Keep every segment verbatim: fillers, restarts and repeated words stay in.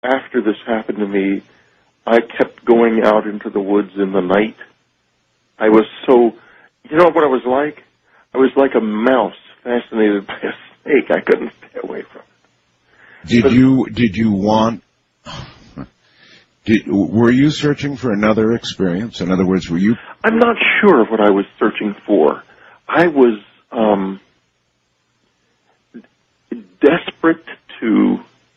after this happened to me, I kept going out into the woods in the night. I was so, you know what I was like? I was like a mouse fascinated by a snake. I couldn't stay away from it. Did but, you, did you want, did, were you searching for another experience? In other words, were you? I'm not sure what I was searching for. I was, um, desperate to,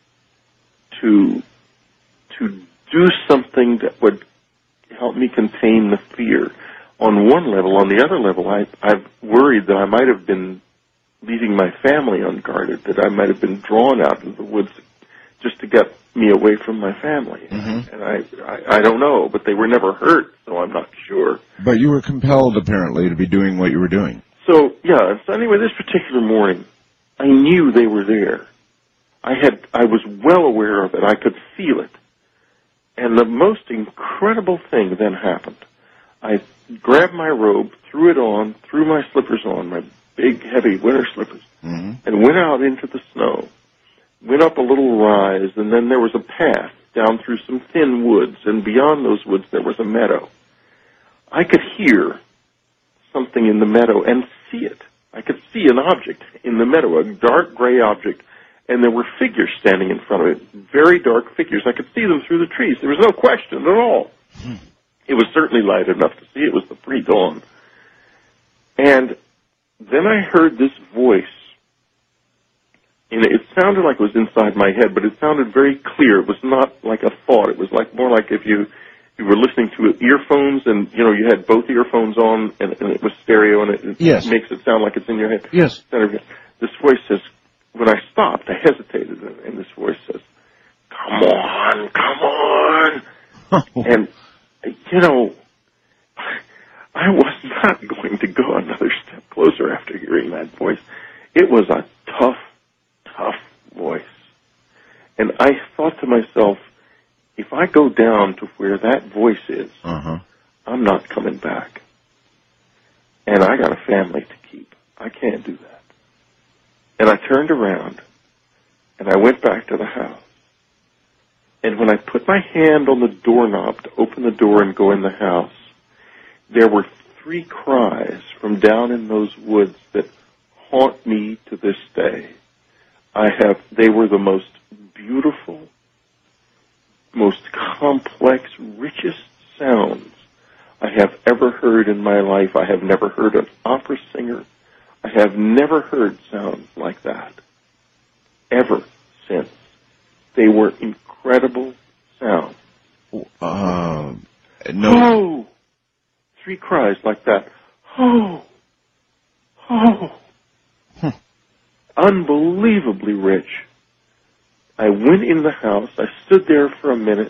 to, to do something that would help me contain the fear. On one level, on the other level, I, I've worried that I might have been leaving my family unguarded, that I might have been drawn out into the woods just to get me away from my family. Mm-hmm. And I, I, I don't know, but they were never hurt, so I'm not sure. But you were compelled, apparently, to be doing what you were doing. So, yeah, so anyway, this particular morning, I knew they were there. I had, I was well aware of it. I could feel it. And the most incredible thing then happened. I grabbed my robe, threw it on, threw my slippers on, my big, heavy winter slippers, mm-hmm. and went out into the snow. Went up a little rise, and then there was a path down through some thin woods, and beyond those woods there was a meadow. I could hear something in the meadow and see it. I could see an object in the meadow, a dark gray object, and there were figures standing in front of it, very dark figures. I could see them through the trees. There was no question at all. Hmm. It was certainly light enough to see. It was the pre-dawn. And then I heard this voice. And it sounded like it was inside my head, but it sounded very clear. It was not like a thought. It was like more like if you you were listening to earphones and, you know, you had both earphones on and, and it was stereo and it, it yes. makes it sound like it's in your head. Yes. This voice says, when I stopped, I hesitated, and this voice says, "Come on, come on." Oh. And, you know, I was not going to go another step closer after hearing that voice. It was a tough, tough voice. And I thought to myself, if I go down to where that voice is, uh-huh. I'm not coming back. And I got a family to keep. I can't do that. And I turned around, and I went back to the house. And when I put my hand on the doorknob to open the door and go in the house, there were three cries from down in those woods that haunt me to this day. I have, they were the most beautiful, most complex, richest sounds I have ever heard in my life. I have never heard an opera singer. I have never heard sounds like that ever since. They were incredible sounds. Uh, no. Oh! Three cries like that. Oh! Oh! Huh. Unbelievably rich. I went in the house. I stood there for a minute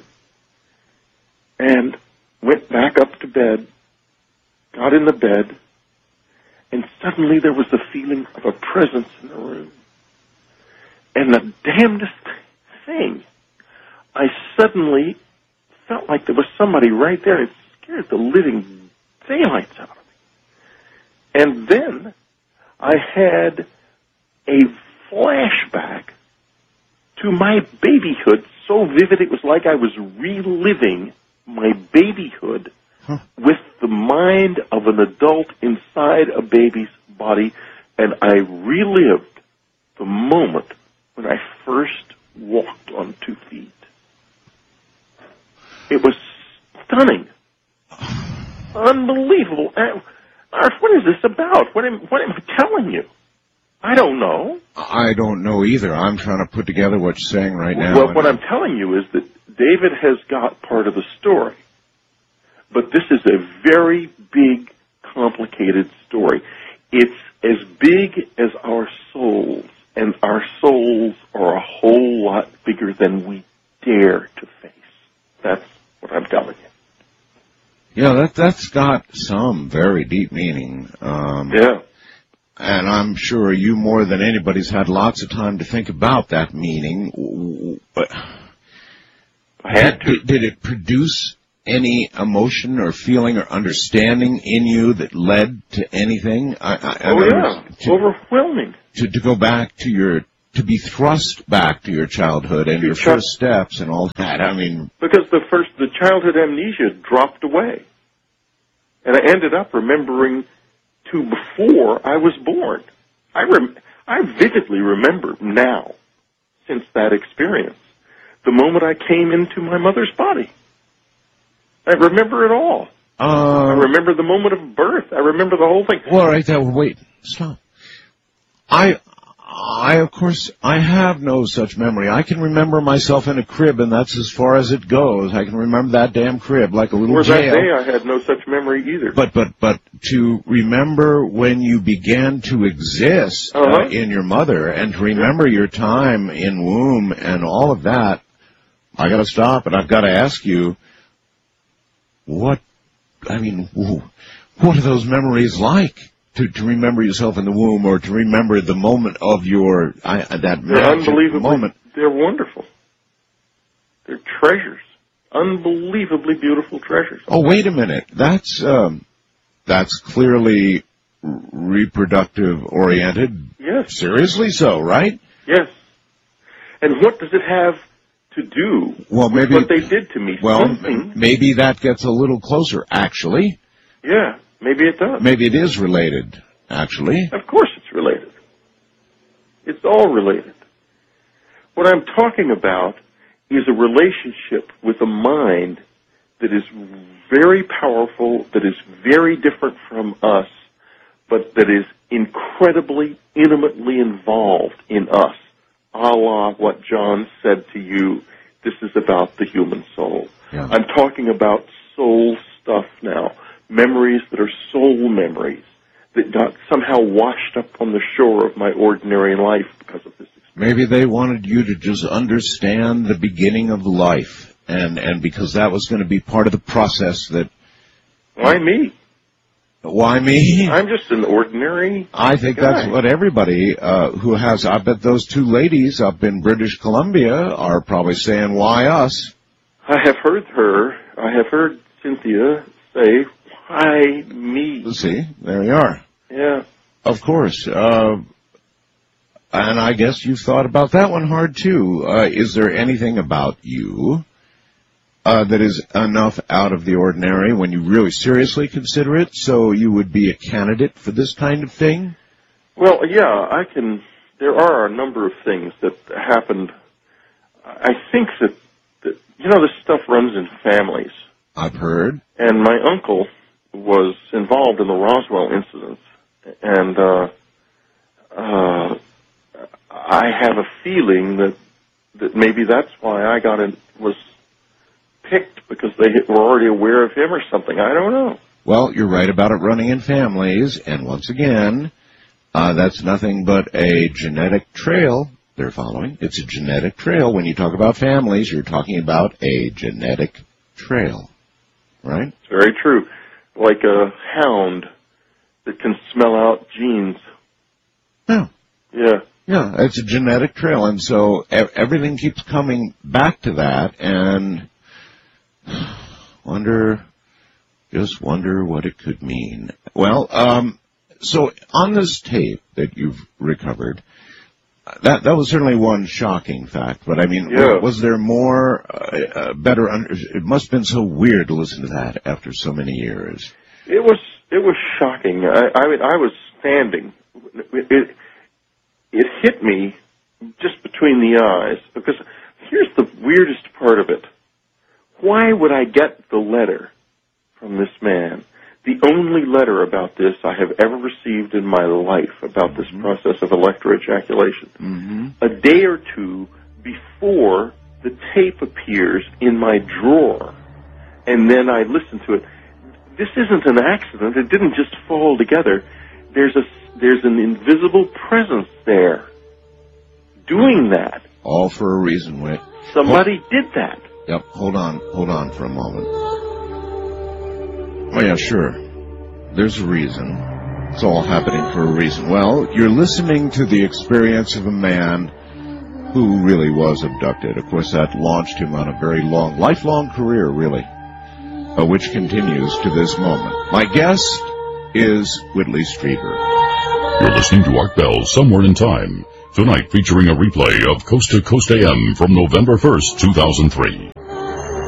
and went back up to bed, got in the bed, and suddenly there was the feeling of a presence in the room. And the damnedest thing, I suddenly felt like there was somebody right there. It scared the living daylights out of me. And then I had a flashback to my babyhood, so vivid it was like I was reliving my babyhood huh. with the mind of an adult inside a baby's body, and I relived the moment when I first walked on two feet. It was stunning. Unbelievable. Arf, what is this about? What am, what am I telling you? I don't know. I don't know either. I'm trying to put together what you're saying right now. Well, what I'm telling you is that David has got part of the story. But this is a very big, complicated story. It's as big as our souls, and our souls are a whole lot bigger than we dare to face. That's what I'm telling you. Yeah, that, that's got some very deep meaning. Um, yeah. And I'm sure you more than anybody's had lots of time to think about that meaning. But I had to. Did, did it produce any emotion or feeling or understanding in you that led to anything? I, I, oh, yeah. To, Overwhelming. To, to go back to your to be thrust back to your childhood and your first steps and all that. I mean, because the first the childhood amnesia dropped away, and I ended up remembering to before I was born. I rem- I vividly remember now, since that experience, the moment I came into my mother's body. I remember it all. Uh, I remember the moment of birth. I remember the whole thing. Well, right there. Wait, stop. I, I of course, I have no such memory. I can remember myself in a crib, and that's as far as it goes. I can remember that damn crib like a little Or jail. that day, I had no such memory either. But but but to remember when you began to exist uh-huh. uh, in your mother, and to remember your time in womb and all of that, I got to stop and I've got to ask you, what? I mean, what are those memories like? To, to remember yourself in the womb, or to remember the moment of your I, that they're magic unbelievably, moment. They're wonderful. They're treasures, unbelievably beautiful treasures. Oh, wait a minute. That's um, that's clearly reproductive oriented. Yes. Seriously, so right? Yes. And what does it have to do well, maybe, with what they did to me? Well, Something. maybe that gets a little closer, actually. Yeah, maybe it does. Maybe it is related, actually. Of course it's related. It's all related. What I'm talking about is a relationship with a mind that is very powerful, that is very different from us, but that is incredibly, intimately involved in us. A la what John said to you, this is about the human soul. Yeah. I'm talking about soul stuff now, memories that are soul memories that got somehow washed up on the shore of my ordinary life because of this experience. Maybe they wanted you to just understand the beginning of life, and, and because that was going to be part of the process that... Why me? Why me? I'm just an ordinary I think guy. That's what everybody uh, who has... I bet those two ladies up in British Columbia are probably saying, why us? I have heard her, I have heard Cynthia say, why me? See, there you are. Yeah. Of course. Uh, and I guess you've thought about that one hard, too. Uh, is there anything about you uh, that is enough out of the ordinary when you really seriously consider it, so you would be a candidate for this kind of thing? Well, yeah, I can... There are a number of things that happened. I think that, that you know, this stuff runs in families. I've heard. And my uncle was involved in the Roswell incident, and uh, uh, I have a feeling that that maybe that's why I got in, was picked, because they were already aware of him or something. I don't know. Well, you're right about it running in families, and once again, uh, that's nothing but a genetic trail they're following. It's a genetic trail. When you talk about families, you're talking about a genetic trail, right? It's very true. Like a hound that can smell out genes. Yeah. Yeah. Yeah, it's a genetic trail, and so e- everything keeps coming back to that, and wonder, just wonder what it could mean. Well, um, so on this tape that you've recovered, that that was certainly one shocking fact, but I mean, yeah. was, was there more, uh, uh, better, under, it must have been so weird to listen to that after so many years. It was, it was shocking. I, I mean, I was standing. It, it, it hit me just between the eyes, because here's the weirdest part of it. Why would I get the letter from this man? The only letter about this I have ever received in my life, about this mm-hmm. process of electroejaculation. Mm-hmm. A day or two before the tape appears in my drawer, and then I listen to it. This isn't an accident. It didn't just fall together. There's a, there's an invisible presence there doing that. All for a reason, Whit. Somebody hold, did that. Yep, hold on, hold on for a moment. Oh, yeah, sure. There's a reason. It's all happening for a reason. Well, you're listening to the experience of a man who really was abducted. Of course, that launched him on a very long, lifelong career, really, uh, which continues to this moment. My guest is Whitley Strieber. You're listening to Art Bell's Somewhere in Time, Tonight featuring a replay of Coast to Coast A M from November first, two thousand three.